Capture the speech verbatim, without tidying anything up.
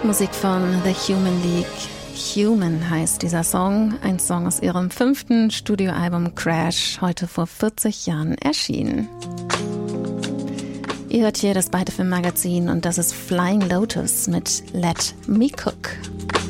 Musik von The Human League. Human heißt dieser Song, ein Song aus ihrem fünften Studioalbum Crash, heute vor vierzig Jahren erschienen. Ihr hört hier das Beite Film Magazin und das ist Flying Lotus mit Let Me Cook.